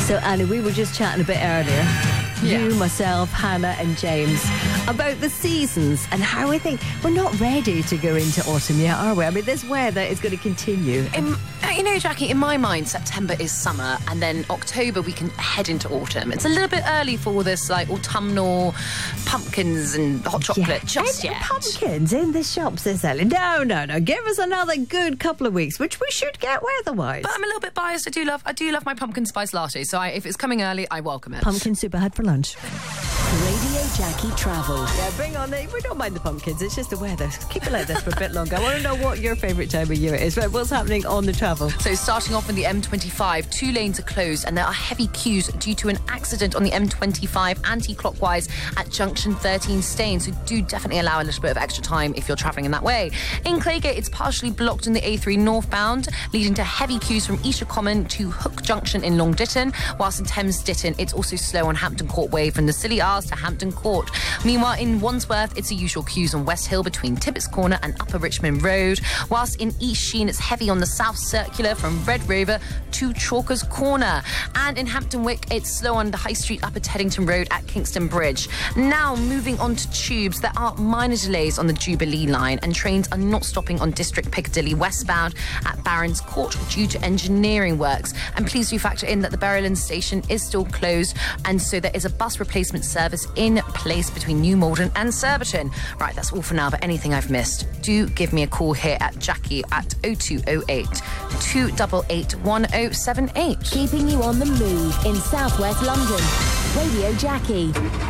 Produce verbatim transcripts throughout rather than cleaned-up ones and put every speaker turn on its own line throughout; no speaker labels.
So, Annie, we were just chatting a bit earlier,
Yeah.
you, myself, Hannah and James, about the seasons and how we think we're not ready to go into autumn yet, are we? I mean, this weather is going to continue.
In, uh, you know, Jackie, in my mind, September is summer, and then October we can head into autumn. It's a little bit early for all this, like, autumnal pumpkins and hot chocolate
Yeah.
just
And
yet.
pumpkins in the shops this early. No, no, no. Give us another good couple of weeks, which we should get weather-wise.
But I'm a little bit biased. I do love, I do love my pumpkin spice latte. So I, if it's coming early, I welcome it.
Pumpkin soup I had for lunch.
Radio Jackie Travel.
Yeah, bring on the... We don't mind the pumpkins. It's just the weather. Keep it like this for a bit longer. I want to know what your favourite time of year is. What's happening on the travel?
So starting off on the M twenty-five, two lanes are closed and there are heavy queues due to an accident on the M twenty-five anti-clockwise at junction thirteen Staines. So do definitely allow a little bit of extra time if you're travelling in that way. In Claygate, it's partially blocked in the A three northbound, leading to heavy queues from Esher Common to Hook Junction in Long Ditton, whilst in Thames Ditton, it's also slow on Hampton Court Way from the Scilly Arse to Hampton Court. Meanwhile, in Wandsworth, it's the usual queues on West Hill between Tippett's Corner and Upper Richmond Road, whilst in East Sheen, it's heavy on the South Circular from Red Rover to Chalkers Corner. And in Hampton Wick, it's slow on the High Street Upper Teddington Road at Kingston Bridge. Now, moving on to tubes, there are minor delays on the Jubilee line and trains are not stopping on District Piccadilly westbound at Barron's Court due to engineering works. And please do factor in that the Berrylands station is still closed, and so there is a bus replacement service in place between New Malden and Surbiton. Right, that's all for now, but anything I've missed, do give me a call here at Jackie at oh two oh eight, two eight eight, one oh seven eight.
Keeping you on the move in southwest London. Radio Jackie.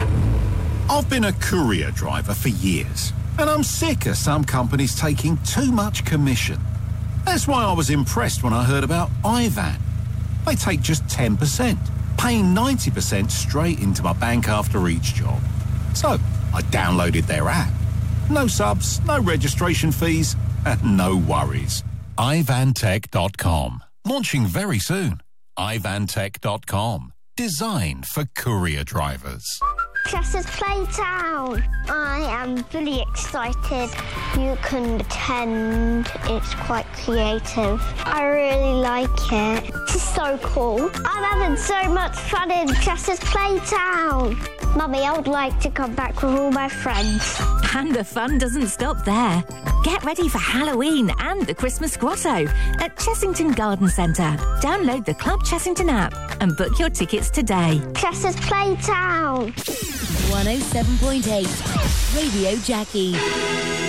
I've been a courier driver for years, and I'm sick of some companies taking too much commission. That's why I was impressed when I heard about iVan. They take just ten percent, paying ninety percent straight into my bank after each job. So I downloaded their app. No subs, no registration fees, and no worries. i van tech dot com. Launching very soon. i van tech dot com. Designed for courier drivers.
Chester's Playtown. I am really excited. You can pretend it's quite creative. I really like it. This is so cool. I'm having so much fun in Chester's Playtown. Mummy, I would like to come back with all my friends.
And the fun doesn't stop there. Get ready for Halloween and the Christmas Grotto at Chessington Garden Centre. Download the Club Chessington app and book your tickets today.
Chester's Playtown.
one oh seven point eight. Radio Jackie.